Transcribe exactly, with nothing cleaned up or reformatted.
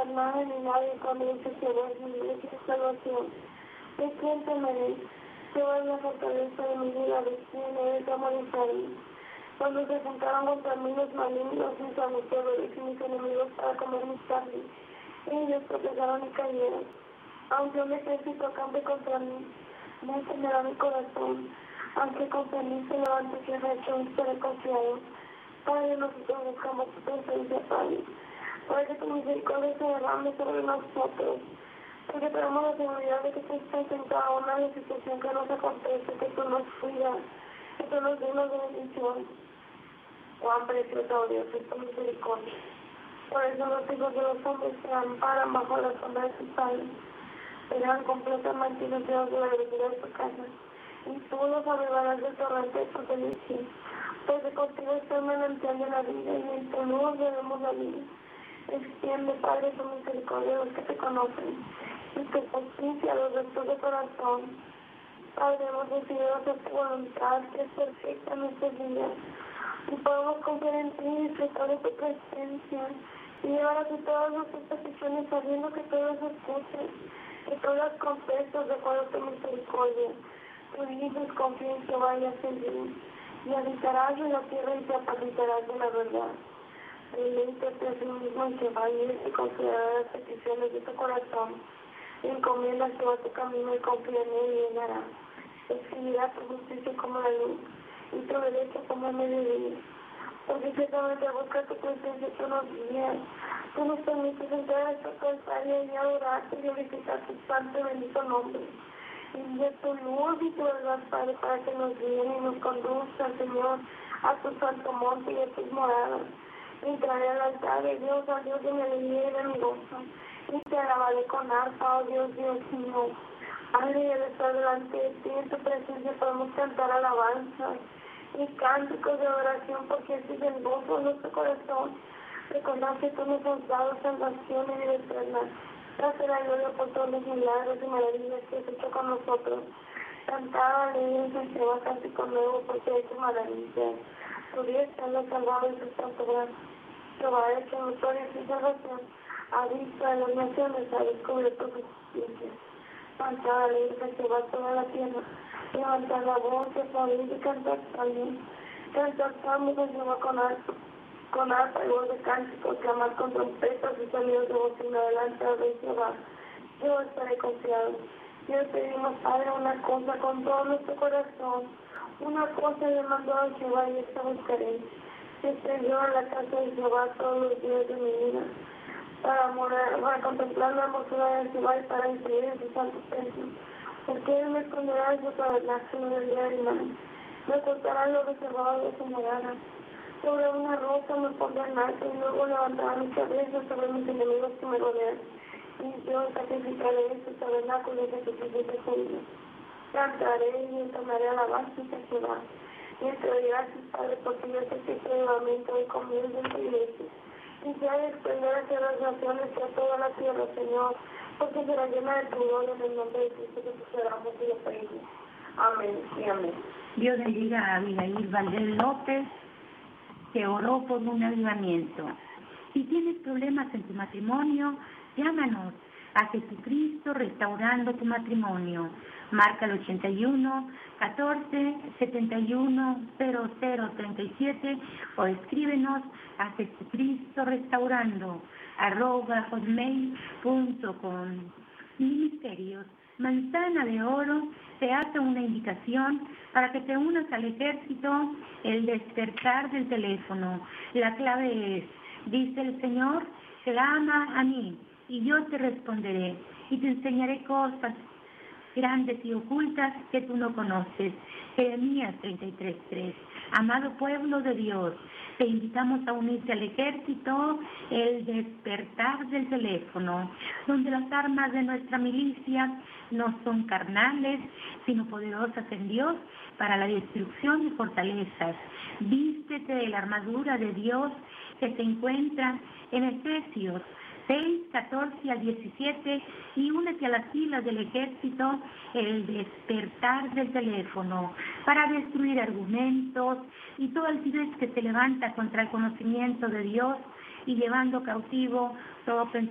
nada ni nadie cuando dice que eres mi iglesia y salvación. ¿De quién temeré? Jehová es la fortaleza de mi vida, de quién he de amorizarme. Cuando se juntaron contra mí los malignos, mis amistades y mis enemigos para comer mis carnes, ellos tropezaron y cayeron. Aunque un ejército acampe contra mí, no temerá mi corazón. Aunque contra mí se levante tierra, yo estaré confiado. Padre, nosotros buscamos tu presencia, Padre, para que tu misericordia se derrame sobre nosotros, porque tenemos la seguridad de que tú estás en cada una de las situaciones que nos acontece, que tú nos cuidas, que tú nos llenas de bendición. Cuán preciosa, oh Dios, es tu misericordia. Por eso los hijos de los hombres se amparan bajo la sombra de tus alas, serán completamente inundados de la alegría de tu casa, y tú los abrigarás del torrente de tu delicia. Porque contigo está el manantial de la vida, y en tu luz debemos la vida. Extiende, Padre, tu misericordia a los que te conocen, y tu justicia a los rectos de corazón. Padre, hemos decidido hacer tu voluntad, que es perfecta en nuestros días, y podemos confiar en ti y disfrutar de tu presencia, y llevar a ti todas nuestras peticiones sabiendo que tú las escuchas, que tú las contestas de acuerdo a tu misericordia. Tú dices, confía en Jehová y haz el bien, y habitarás en la tierra y te apacentarás de la verdad. Deleítate a sí mismo en Jehová y él te considerará las peticiones de tu corazón. Encomienda a Jehová tu camino y confía en él y él hará. Exhibirá tu justicia como la luz y tu derecho como el mediodía. Porque ciertamente a buscar tu presencia tú nos guías. Tú nos permites entrar a tu altar y adorarte y glorificar tu santo y bendito nombre. Y de tu luz y tu verdad, Padre, para que nos guíen y nos conduzcan, Señor, a tu santo monte y a tus moradas. Entraré al altar de Dios, a Dios de mi alegría y de mi gozo, y te alabaré con arpa, oh Dios, Dios mío. Padre, y al estar delante de ti, en tu presencia podemos cantar alabanzas y cánticos de adoración, porque ese es el gozo de nuestro corazón. Recordar que tú nos has dado salvación y vida eterna. Date la gloria por todos los milagros y maravillas que has hecho con nosotros. Cantar alegres en Jehová, cántico nuevo, porque ha hecho maravillas. Tu diestra nos salvado en tu santo brazo. Jehová ha hecho notoria su salvación. Ha visto a las naciones, ha descubierto su justicia. Cantar alegres en Jehová toda la tierra. Levantar la voz, aplaudir y cantar también. Cantar salmos en Jehová con arpa. Con arpa y voz de cántico, clamar con trompetas y sonidos de bocina delante del Rey Jehová. Yo estaré confiado. Yo pedimos, Padre, una cosa con todo nuestro corazón. Una cosa le mandó a Jehová y esta buscaré. Que esté yo en la casa de Jehová todos los días de mi vida. Para morar, para contemplar la hermosura de Jehová y para incidir en su santo templo. Porque Él me esconderá en su tabernáculo del día del mal. Me ocultará en lo reservado de su morada. Sobre una roca me pondré en alto y luego levantará mi cabeza sobre mis enemigos que me rodean. Y yo sacrificaré en su tabernáculo y sacrificaré de judío. Cantaré y entonaré alabanzas a Jehová. Y te doy gracias, Padre, porque yo sé que este nuevamente hoy comienzo en tu iglesia. Y se ha de extender hacia las naciones y a toda la tierra, Señor, porque será llena de tu gloria en el nombre de Cristo que te oramos y lo pedimos. Amén y amén. Dios bendiga a Abigail Valdés López, que oró por un avivamiento. Si tienes problemas en tu matrimonio, llámanos a Jesucristo restaurando tu matrimonio. Marca el ochenta y uno, catorce, setenta y uno, cero cero treinta y siete o escríbenos a Jesucristo restaurando arroba hotmail punto com. Ministerios Manzana de Oro te hace una invitación para que te unas al ejército, el despertar del teléfono. La clave es, dice el Señor, clama a mí y yo te responderé y te enseñaré cosas grandes y ocultas que tú no conoces. Jeremías treinta y tres, tres. Amado pueblo de Dios, te invitamos a unirte al ejército, el despertar del teléfono, donde las armas de nuestra milicia no son carnales, sino poderosas en Dios para la destrucción de fortalezas. Vístete de la armadura de Dios que se encuentra en Efesios seis, catorce al diecisiete y únete a las filas del ejército, el despertar del teléfono, para destruir argumentos y todo altivez que se levanta contra el conocimiento de Dios y llevando cautivo todo pensamiento